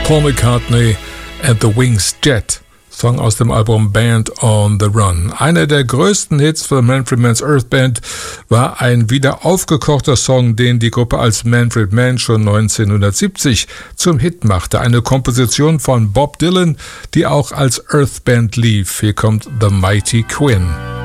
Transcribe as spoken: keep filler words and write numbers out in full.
Paul McCartney and the Wings Jet, Song aus dem Album Band on the Run. Einer der größten Hits von Manfred Mann's Earth Band war ein wieder aufgekochter Song, den die Gruppe als Manfred Mann schon neunzehnhundertsiebzig zum Hit machte. Eine Komposition von Bob Dylan, die auch als Earth Band lief. Hier kommt The Mighty Quinn.